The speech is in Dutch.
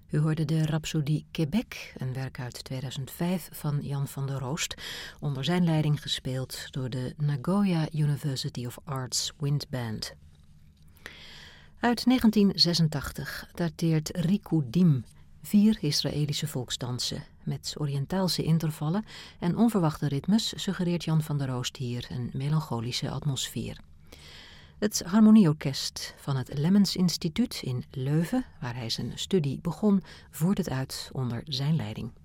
U hoorde de Rhapsodie Québec, een werk uit 2005 van Jan van der Roost, onder zijn leiding gespeeld door de Nagoya University of Arts Wind Band. Uit 1986 dateert Rikudim, 4 Israëlische volksdansen. Met Oriëntaalse intervallen en onverwachte ritmes suggereert Jan van der Roost hier een melancholische atmosfeer. Het harmonieorkest van het Lemmens Instituut in Leuven, waar hij zijn studie begon, voert het uit onder zijn leiding.